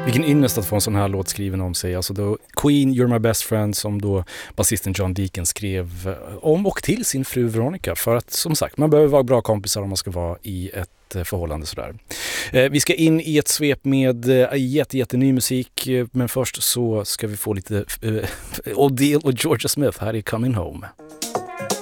Vilken ynnest att få en sån här låt skriven om sig. Alltså då Queen, You're My Best Friend, som då basisten John Deacon skrev om och till sin fru Veronica. För att som sagt, man behöver vara bra kompisar om man ska vara i ett förhållande sådär. Vi ska in i ett svep med jätteny musik, men först så ska vi få lite O'Deal och Georgia Smith här i Coming Home.